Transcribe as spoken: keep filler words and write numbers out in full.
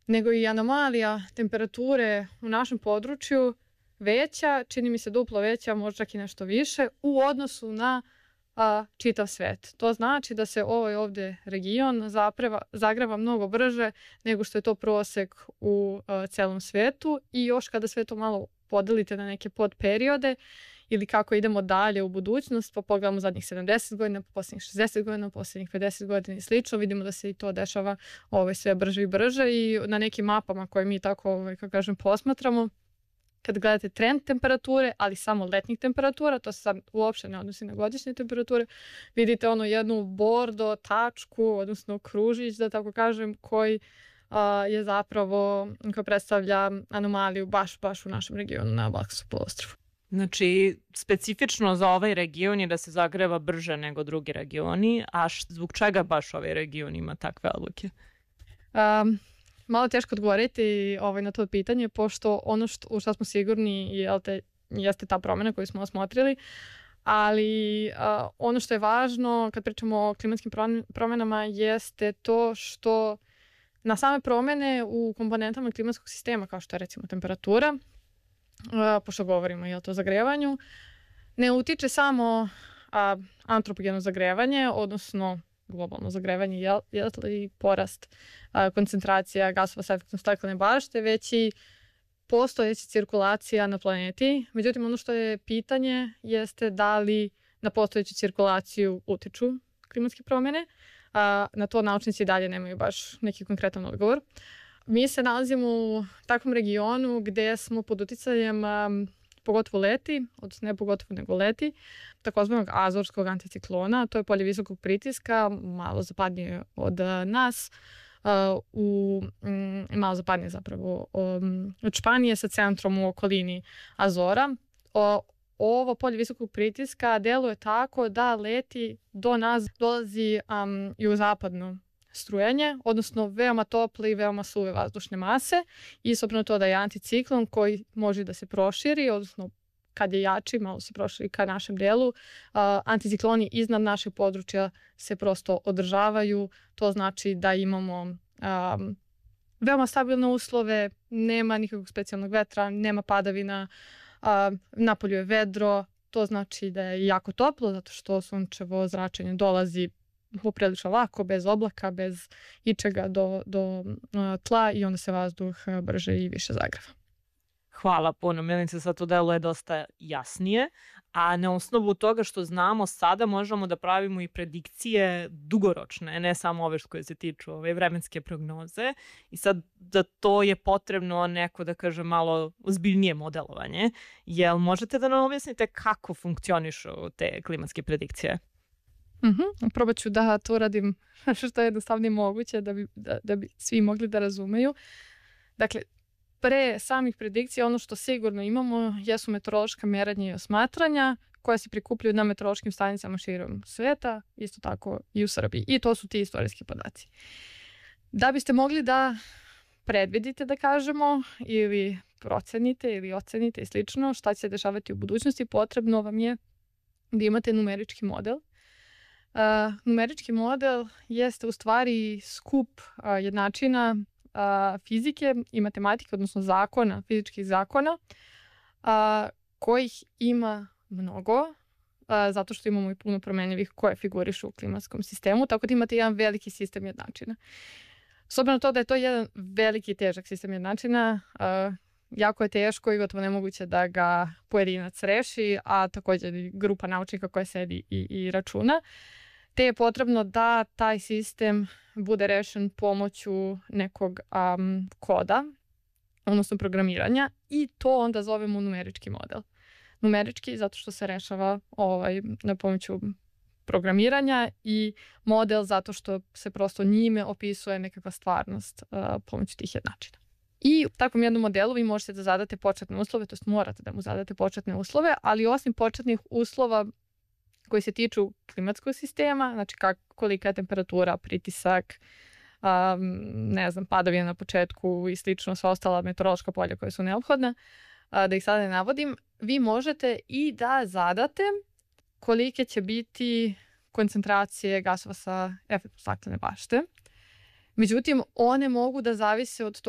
nego i anomalija temperature u našem području veća, čini mi se duplo veća, možda čak i nešto više, u odnosu na a, čitav svet. To znači da se ovaj ovdje region zapreva, zagreva mnogo brže nego što je to prosek u a, celom svetu i još kada sve to malo podelite na neke podperiode ili kako idemo dalje u budućnost, pa pogledamo zadnjih sedamdeset godina, pa posljednjih šezdeset godina, posljednjih pedeset godina i slično, vidimo da se i to dešava ovaj, sve brže i brže i na nekim mapama koje mi tako, ovaj, kako kažem, posmatramo, kad gledate trend temperature, ali samo letnjih temperatura, to se sad uopšte ne odnosi na godišnje temperature, vidite ono jednu bordo tačku, odnosno kružić, da tako kažem, koji a, je zapravo, koji predstavlja anomaliju baš, baš u našem regionu na Balkanskom poluostrvu. Znači, specifično za ovaj region je da se zagreva brže nego drugi regioni, a š, zbog čega baš ovaj region ima takve odluke? Um, malo teško odgovoriti ovaj, na to pitanje, pošto ono što, u što smo sigurni je, te, jeste ta promjena koju smo osmotrili, ali uh, ono što je važno kad pričamo o klimatskim promjenama jeste to što na same promjene u komponentama klimatskog sistema, kao što je recimo temperatura, Uh, pošto govorimo i o to zagrevanju, ne utiče samo a, antropogeno zagrevanje, odnosno globalno zagrevanje, jel, jel, i porast a, koncentracija gasova sa efektom staklene bašte, već i postojeća cirkulacija na planeti. Međutim, ono što je pitanje jeste da li na postojeću cirkulaciju utiču klimatske promjene. A, na to naučnici dalje nemaju baš neki konkretan odgovor. Mi se nalazimo u takvom regionu gdje smo pod uticajem, um, pogotovo leti, odnosno ne pogotovo nego leti, takozvanog azorskog anticiklona. To je polje visokog pritiska, malo zapadnije od uh, nas, uh, u, um, malo zapadnije zapravo um, od Španije sa centrom u okolini Azora. O, ovo polje visokog pritiska deluje tako da leti do nas dolazi um, jugozapadno strujanje, odnosno veoma tople i veoma suve vazdušne mase i sobno to da je anticiklon koji može da se proširi, odnosno kad je jači, malo se proširi ka našem delu. Uh, anticikloni iznad našeg područja se prosto održavaju, to znači da imamo um, veoma stabilne uslove, nema nikakvog specijalnog vetra, nema padavina, uh, napolju je vedro, to znači da je jako toplo zato što sunčevo zračenje dolazi poprilično lako, bez oblaka, bez ičega do, do uh, tla i onda se vazduh uh, brže i više zagreva. Hvala puno, Milice, sad to deluje dosta jasnije, a na osnovu toga što znamo sada možemo da pravimo i predikcije dugoročne, ne samo ove koje se tiču ove vremenske prognoze i sad za to je potrebno neko, da kaže, malo ozbiljnije modelovanje. Jel možete da nam objasnite kako funkcionišu te klimatske predikcije? Mm-hmm. Probat ću da to radim što je jednostavnije moguće da bi, da, da bi svi mogli da razumeju. Dakle, pre samih predikcija ono što sigurno imamo jesu meteorološka mjerenja i osmatranja koja se prikupljaju na meteorološkim stanicama širom sveta, isto tako i u Srbiji. I to su ti istorijski podaci. Da biste mogli da predvidite, da kažemo, ili procenite ili ocenite i slično šta će se dešavati u budućnosti, potrebno vam je da imate numerički model. Uh, numerički model jeste u stvari skup uh, jednačina uh, fizike i matematike, odnosno zakona, fizičkih zakona, uh, kojih ima mnogo, uh, zato što imamo i puno promenljivih koje figurišu u klimatskom sistemu, tako da imate jedan veliki sistem jednačina. S obzirom na to da je to jedan veliki težak sistem jednačina, uh, jako je teško i gotovo nemoguće da ga pojedinac reši, a također i grupa naučnika koja sedi i, i računa. Te je potrebno da taj sistem bude rešen pomoću nekog um, koda, odnosno programiranja, i to onda zovemo numerički model. Numerički zato što se rešava ovaj, na pomoću programiranja i model zato što se prosto njime opisuje nekakva stvarnost uh, pomoću tih jednačina. I u takvom jednom modelu vi možete da zadate početne uslove, to jest morate da mu zadate početne uslove, ali osim početnih uslova koji se tiču klimatskog sistema, znači kak, kolika je temperatura, pritisak, um, ne znam, padavina na početku i slično, sva ostala meteorološka polja koja su neophodna, uh, da ih sada ne navodim, vi možete i da zadate kolike će biti koncentracije gasova sa efektom staklene bašte. Međutim, one mogu da zavise od